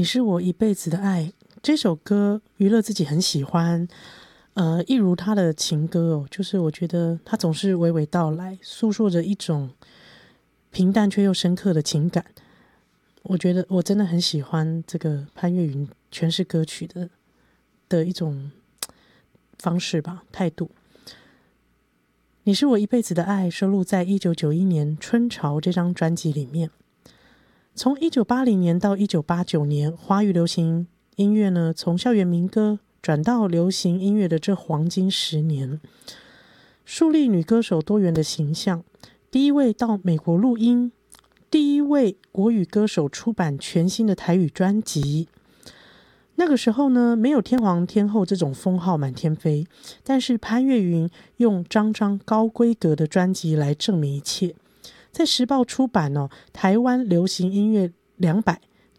你是我一辈子的爱，这首歌娱乐自己很喜欢，一如他的情歌哦，就是我觉得他总是娓娓道来，诉说着一种平淡却又深刻的情感。我觉得我真的很喜欢这个潘越云诠释歌曲的一种方式吧，态度。你是我一辈子的爱收录在1991年春潮这张专辑里面。从1980年到1989年，华语流行音乐呢，从校园民歌转到流行音乐的这黄金10年，树立女歌手多元的形象，第一位到美国录音，第一位国语歌手出版全新的台语专辑。那个时候呢，没有天皇天后这种封号满天飞，但是潘越云用张张高规格的专辑来证明一切。在时报出版台湾流行音乐200